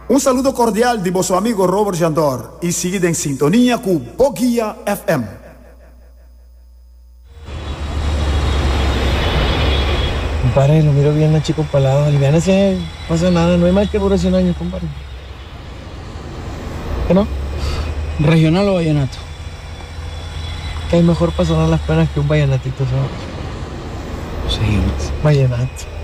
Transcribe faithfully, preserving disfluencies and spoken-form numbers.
Un saludo cordial de vuestro amigo Robert Jandor y sigue en sintonía con Boguía F M. Compadre, lo miro bien, chico palado. Aliviánese, no pasa nada, no hay más que dure cien años, compadre. ¿Qué no? ¿Regional o vallenato? Que hay mejor para sonar las penas que un vallenatito, ¿sabes? Sí, vallenato.